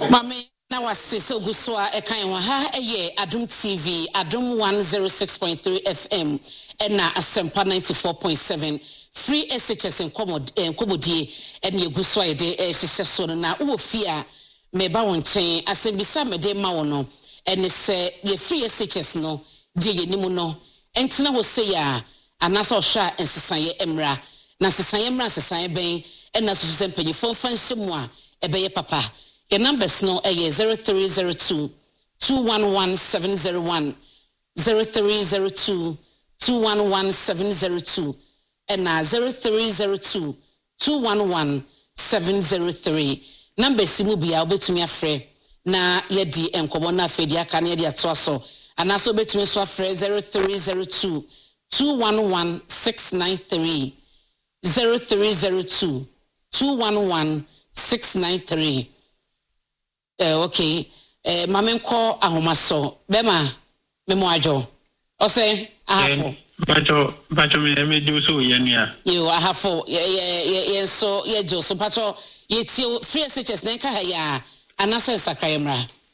Mame na wase so guswa e kan wa ha eye Adum TV Adum 106.3 FM na Asempa 94.7 free SHS enkomodie ene eguswa ye de hihye so na wo fia me ba won chen asembisa me de ma wo no ene se ye free SHS no die ye nimu no entina wo se ya anasa ohwa ensesan ye emra na sesan ye emra sesan ye ben ena so se mpanyi fonfan hyemu a ebeye papa. Your numbers no 0302 211 701 0302 211 702 and 0302 211 703 numbers mu bia obetumi afre na yedi enkomo na afedi aka na yedi atoaso anaso obetumi so afre 0302 211 693 0302 211 693. Okay. Mamenko ahomaso. Bema memoajo. Ose ahafo. Bacho me do so yenia. You ahafo. Ye so ye jo so pacho ye ti free SHS na nka ha ya anase sakrayemra.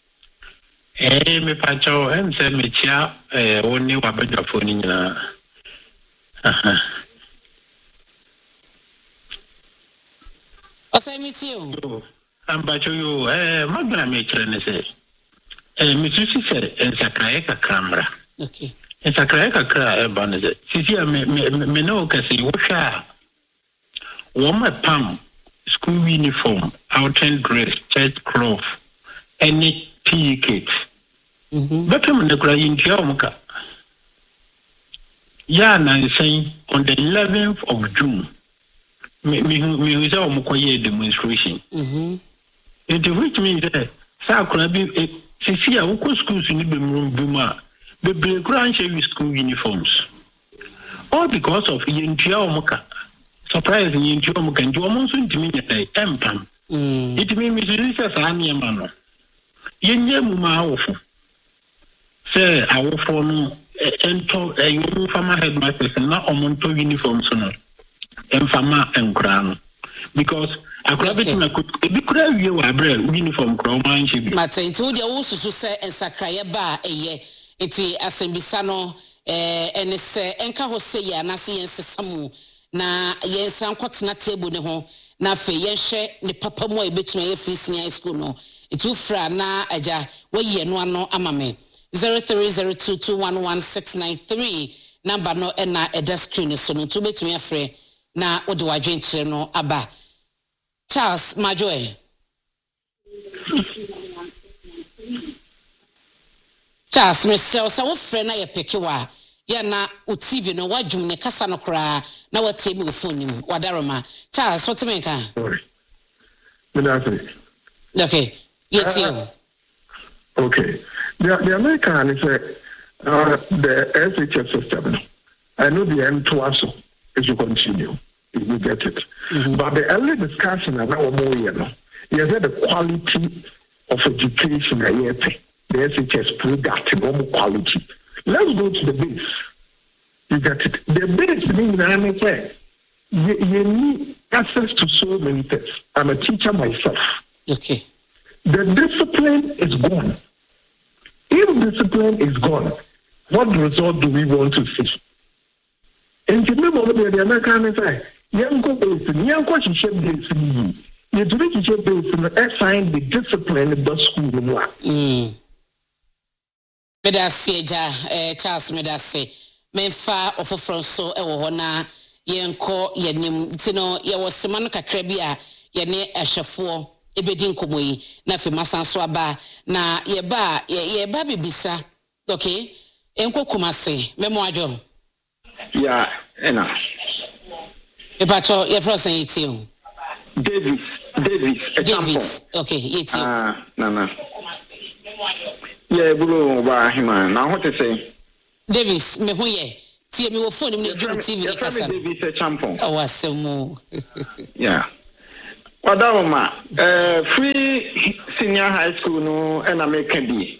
Me pacho se me chia woni wa bedafo ni nyina. Ose mi ti o. Ambacho yo magna me chrene se mi sisi se ensakrae ka kamera. Okay. Ensakrae ka kra banze sisi me no kasi wosha woma pam school uniform outing dress church cloth any ticket betem ne kra intia omuka ya na saying on the 11th of June me uza omukoye demonstration it which means that sakura bi sisi a woko schools ni be mruma be grand share school uniforms all because of yentua omuka surprise yentua omuka nti omonso ntimi nyai empam it means sisi sa aniema no yenye mu ma awofo say awofo no ento you farmer headmasters na omonto uniforms no enfama enkran because akrabeti could be kura wie wa bre uniform kra man chibi matenti wo de wo susu se ensakraye ba eye enti asembisa no ene se enka ho se ya na se yensesamu na yensan kwotena table ne ho na fe yenhwe ne papa mu a ebetuna ye free senior high school no itu fra na aja waye no ano amame 0302211693 number no na eda screen so no to betumi afre na ode wadwenkyere no aba Charles Majoy. Charles, Mr. So what friend I pick you are. Ya na TV no wadwum ne kasa no kra na watie me phone nim wadaroma. Charles, what make ka? Good afternoon. Okay. Yes you. Okay. The American is the SHS system. I know the end to us is to continue. You get it. But the early discussion about more, you said the quality of education, the SHS product, normal quality. Let's go to the base. You get it. The base means you need access to so many things. I'm a teacher myself. Okay. The discipline is gone. If discipline is gone, what result do we want to see? And you remember what the American say? Yanko base, Yanko Chisha base, you do it Chisha base and assign the discipline of the school. Medasi Charles Medasi, Menfa of Fronso, Ewona, Yanko, Yanim, Tino, Yawasimano Kakrebia, Yane Ashafo, Ebedin Kumui, Nafi Masan Swaba, na Yeba, Ye Baby Bisa, okay? Enko Kumase, Memoajo. Yeah, enough. Epacho, your first name is you. Davis. Okay, it's you. No. Yeah, bro, ba hima. Now what to say? Davis, me who ye? See me wo phone me Adum TV kasa. Davis a champion. Oh, asemo. Yeah. Wadawoma, free senior high school no and American D.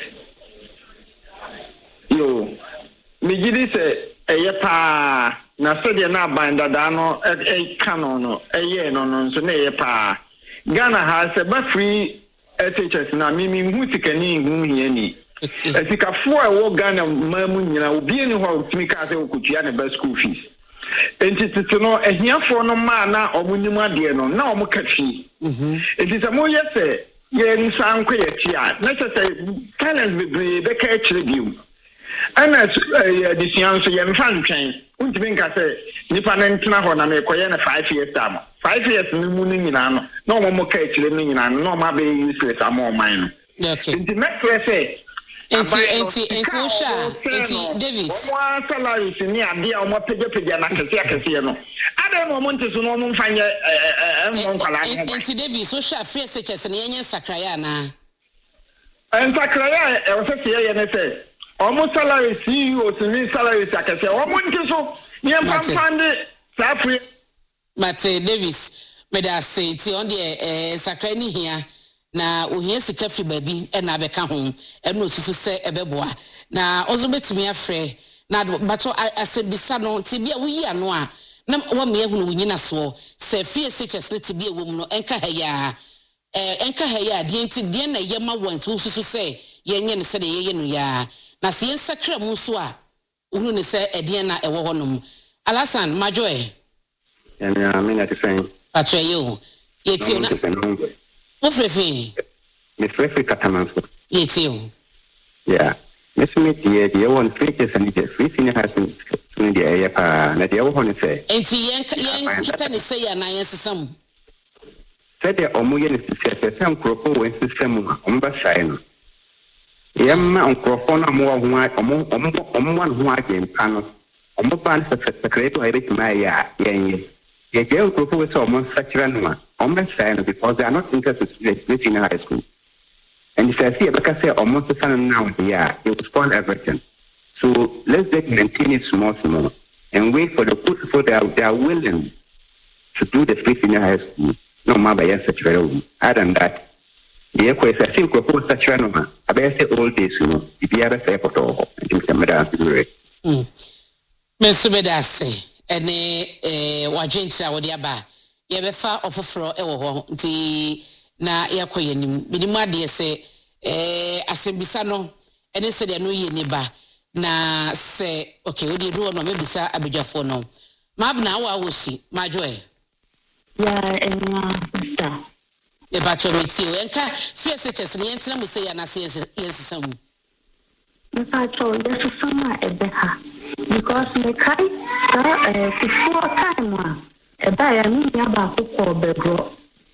Yo, me gidi say eyepa na so de na banda da no canon no no so na eyepa Ghana has a free SHS na mimi husikani hu hiani etikafo a wo Ghana mamu nyina obi ani ho utimi ka se okutua ne ba school fees entiti no ehiafo no ma na omunim ade no na omukafi entiti mo yese ye nsan ko ye tia na se talent be ka chire biu ana the science ye mfan twen untimi nka se nipa na ntina ho na me koye na 5 years time 5 years ni mu ni nyina no na omo ka chire ni nyina no na omo be useless am man no okay enti next say enti Usha enti Davis omo salary ni ade a omo peja na kese no ade no omo nteso no omo mfanye mo nkwala enti Davis Usha free SHS na yenye sakraya na sakraya e o se ye ne se omo salary CEO ni salary sakese omo nteso ni empamfande sa free Mate Davis me da say ti on the sakraya ni hia na ohia sika free baby e na beka ho e no susu se ebeboa na ozo betimi afre na bato asebisa no ti bia wo yi ano a na wa me ehunu wo nyina so se free SHS ti bia wo mu no enka ha ya de enti de na ye ma want susu se ye nye ne se de ye no ya na se ensakra mu so a ohunu ne se ede na ewo honom Alasan Majoe and me not saying Patrayo yeti na Ofrefi. Miss Refi Katamanso. Yeti. Yeah. Miss Smith, the one features and the free senior has been in the area. Na the other one say. And Yan say, and I answer some. Said the Omoyan is the same cropo when system on Basino. Yamma on Crofona more one who I can panel. Omopan secretary to Eric Maya, Yan. The girl cropo is almost such ranuma. Because they are not interested in high school. And if I see because they almost the same now, they will spoil everything. So let's maintain it small and wait for the people they are willing to do the free senior high school. No matter yes, such very old. Other than that, the echo is I think propose such ranoma. I better say all this, if you ever say for all, I think the matter is great. Mr. Bedasi, and Wajincha or the Abba. Ye befa ofoforo ewo ho nti na yakoye nim minim ade se asembisa no ene se de no ye ni ba na se okay we dey do no mebisa abejafo no mabna wa si Majoe ya sta e ba cho meti o enka free SHS ne entina mu se ya na se yensesam me pa cho de sama ebeha because me kai before time eba ya mi ya ba ko begro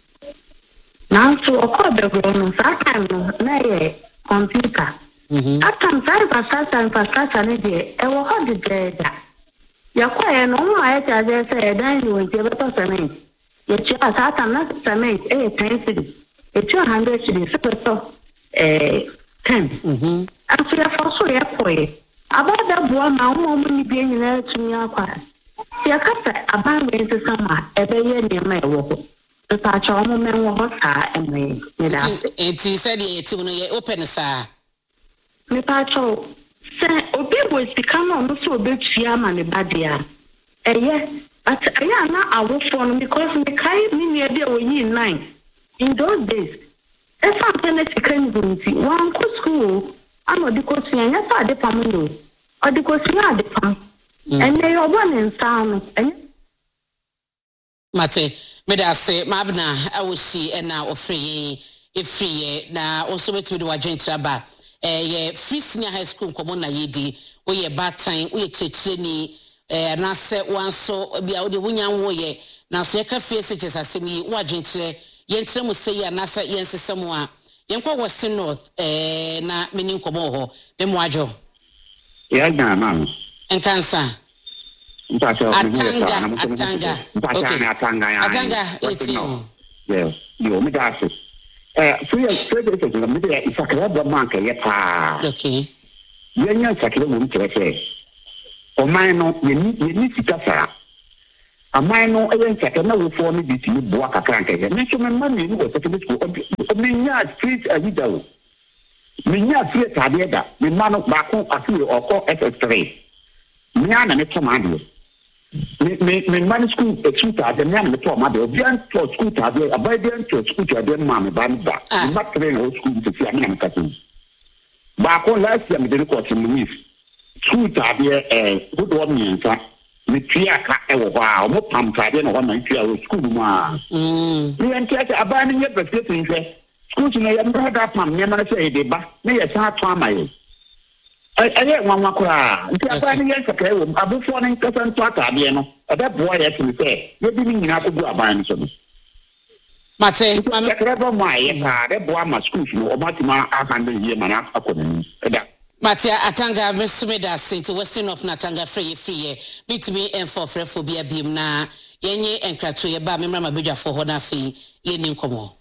now so ko begro no that time no na ye computer that time infrastructure ne de e wo ho de deda ya kwa ye no ma ya ta je se dan ni won je beto cement ye chi asa time na cement 10 cedi e 200 cedi so beto 10 afi ya for so ye koye abada bua ma mo ni bi nyina tumi akwa ya kasa abanwe nsama ebe ye nema ewo ho nta cha omo menwo ho sa enwe me da enti said yeti no ye open sa me pa cho se obi bo sika no so obetua ma ne badia eye but aya na awofo no because me kai me ne bia oyi 9 in those days esa pene sika ni gunti wan ko school ano di ko tua nya sa de pamundo odi ko tua de pam and they are one in town. Mate, Medase, Mabna, I will see and now free na also with the Wajin Traba. Free senior high school, Komona Yedi, or ye bad time, we cheni, and I said one so be out the Winyan Woye. Now, so you can face it as I say me, Wajin Yentrem will say, and Nasa Yense Samoa. Yanko was in North, na meaning Komoho, Memoajo. Yeah, ma'am. And cancer. Atanga. It's you. Yeah, you me that's it. Free is a club of bank, okay. You're second woman to say. O mine, you need to get a mine, I second no for me this you walk a crank. Mention money was a school. Minya street a widow. Minya street Tabieda, the man of Baku, a few or SS3. Miana, it's a man. me man school suit at the man the form of the school to abide to school to the mammy ban back. Not train old school to see a man cutting. Back on last year, the record in the news. School to be a good woman, me tria ka e wo ba mo pam ka de no ho man tria wo school mu a me entia ka aba ni ye prescription hwe school no ye mbrada pam me ma say de ba me ye sa to amaye aye nwanwa kura nti aba ni ye saka e wo abufo ne nkasa nto aka de no e be boy ye timi say ye bi ni nyina ko gu aba ni so no mate mama kreba mo aye ka de boy ma school no o matima a handle ye mana akoni eda Matia Atanga Mesumeda Saint Western of Natanga free meet me and for phobia beam na yenye and cratu ye ba memra mabeja for hona fi ye ninkomo